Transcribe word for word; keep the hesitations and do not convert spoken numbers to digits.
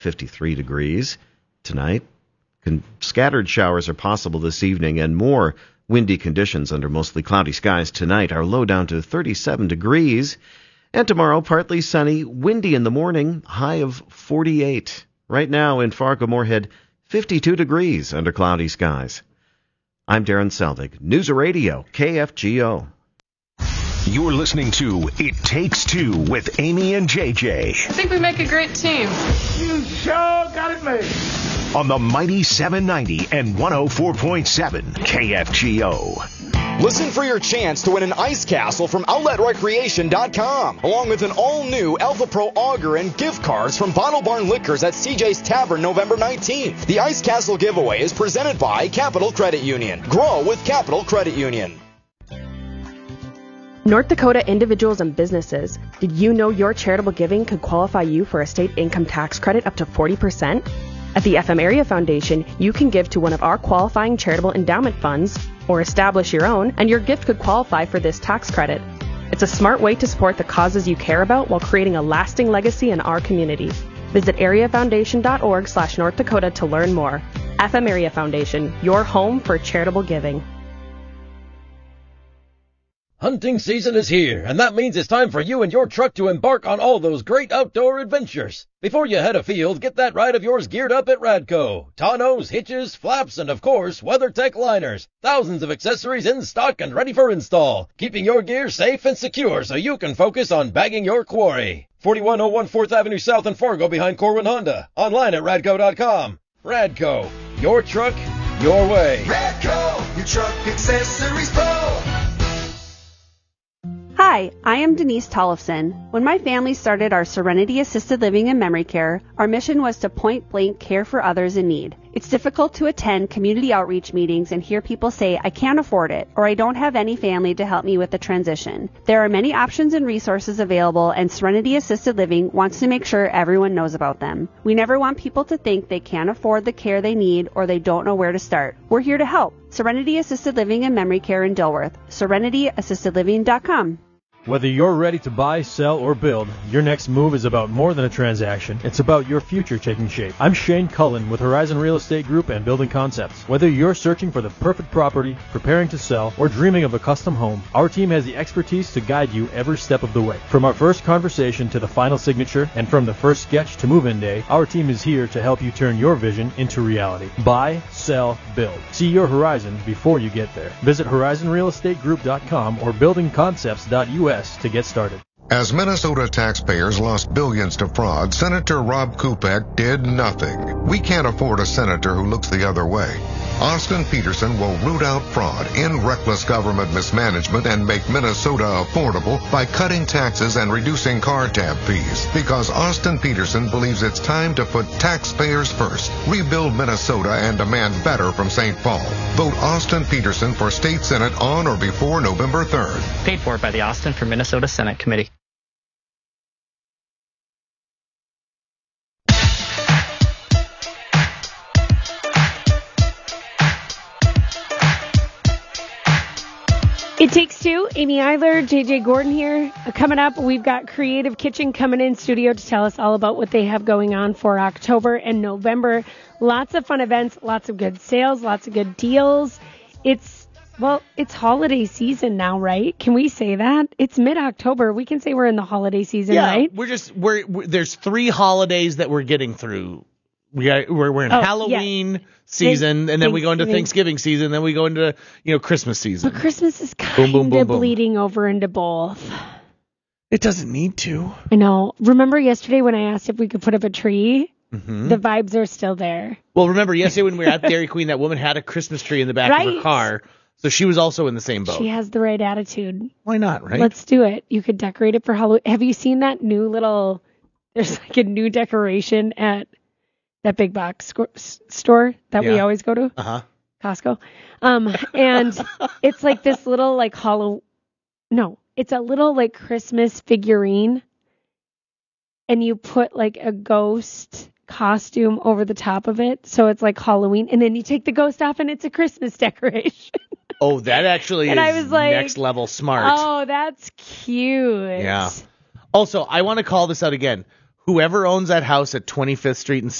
fifty-three degrees tonight. Con- scattered showers are possible this evening and more windy conditions under mostly cloudy skies tonight. Our low down to thirty-seven degrees. And tomorrow, partly sunny, windy in the morning, high of forty-eight. Right now in Fargo-Moorhead, fifty-two degrees under cloudy skies. I'm Darren Selvig, News Radio, K F G O. You're listening to It Takes Two with Amy and J J. I think we make a great team. You sure got it made. On the mighty seven ninety and one oh four point seven K F G O. Listen for your chance to win an ice castle from outlet recreation dot com, along with an all-new Alpha Pro auger and gift cards from Bottle Barn Liquors at C J's Tavern November nineteenth. The ice castle giveaway is presented by Capital Credit Union. Grow with Capital Credit Union. North Dakota individuals and businesses, did you know your charitable giving could qualify you for a state income tax credit up to forty percent? At the F M Area Foundation, you can give to one of our qualifying charitable endowment funds or establish your own, and your gift could qualify for this tax credit. It's a smart way to support the causes you care about while creating a lasting legacy in our community. Visit areafoundation.org slash North Dakota to learn more. F M Area Foundation, your home for charitable giving. Hunting season is here, and that means it's time for you and your truck to embark on all those great outdoor adventures. Before you head afield, get that ride of yours geared up at Radco. Tonneaus, hitches, flaps, and of course, WeatherTech liners. Thousands of accessories in stock and ready for install, keeping your gear safe and secure so you can focus on bagging your quarry. forty-one oh one fourth Avenue South in Fargo behind Corwin Honda. Online at radco dot com. Radco, your truck, your way. Radco, your truck accessories pro. Hi, I am Denise Tollefson. When my family started our Serenity Assisted Living and Memory Care, our mission was to point-blank care for others in need. It's difficult to attend community outreach meetings and hear people say, I can't afford it, or I don't have any family to help me with the transition. There are many options and resources available, and Serenity Assisted Living wants to make sure everyone knows about them. We never want people to think they can't afford the care they need or they don't know where to start. We're here to help. Serenity Assisted Living and Memory Care in Dilworth. serenity assisted living dot com. Whether you're ready to buy, sell, or build, your next move is about more than a transaction. It's about your future taking shape. I'm Shane Cullen with Horizon Real Estate Group and Building Concepts. Whether you're searching for the perfect property, preparing to sell, or dreaming of a custom home, our team has the expertise to guide you every step of the way. From our first conversation to the final signature, and from the first sketch to move-in day, our team is here to help you turn your vision into reality. Buy, sell, build. See your horizon before you get there. Visit horizon real estate group dot com or building concepts dot U S to get started. As Minnesota taxpayers lost billions to fraud, Senator Rob Kupek did nothing. We can't afford a senator who looks the other way. Austin Peterson will root out fraud, end reckless government mismanagement, and make Minnesota affordable by cutting taxes and reducing car tab fees. Because Austin Peterson believes it's time to put taxpayers first, rebuild Minnesota, and demand better from Saint Paul. Vote Austin Peterson for State Senate on or before November third. Paid for by the Austin for Minnesota Senate Committee. It Takes Two, Amy Eiler, J J Gordon here. Coming up, we've got Creative Kitchen coming in studio to tell us all about what they have going on for October and November. Lots of fun events, lots of good sales, lots of good deals. It's, well, it's holiday season now, right? Can we say that? It's mid-October. We can say we're in the holiday season, yeah, right? we're just, we're, we're there's three holidays that we're getting through. We got, we're, we're in oh, Halloween yeah. season, and then we go into Thanksgiving season, and then we go into, you know, Christmas season. But Christmas is kind boom, boom, of boom, bleeding boom. over into both. It doesn't need to. I know. Remember yesterday when I asked if we could put up a tree? Mm-hmm. The vibes are still there. Well, remember yesterday when we were at Dairy Queen, that woman had a Christmas tree in the back right. of her car, so she was also in the same boat. She has the right attitude. Why not, right? Let's do it. You could decorate it for Halloween. Have you seen that new little, there's like a new decoration at that big box sc- store that yeah. we always go to? Uh-huh. Costco. Um, and it's like this little like hollow, no, it's a little like Christmas figurine. And you put like a ghost costume over the top of it. So it's like Halloween. And then you take the ghost off and it's a Christmas decoration. Oh, that actually and is I was like, next level smart. Oh, that's cute. Yeah. Also, I want to call this out again. whoever owns that house at twenty-fifth Street and